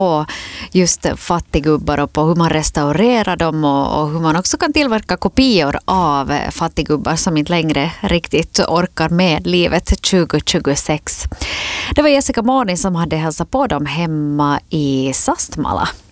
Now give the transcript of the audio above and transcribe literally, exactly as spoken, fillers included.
på just fattigubbar och på hur man restaurerar dem och, och hur man också kan tillverka kopior av fattigubbar som inte längre riktigt orkar med livet tjugo tjugosex. Det var Jessica Måni som hade hälsat på dem hemma i Sastmala.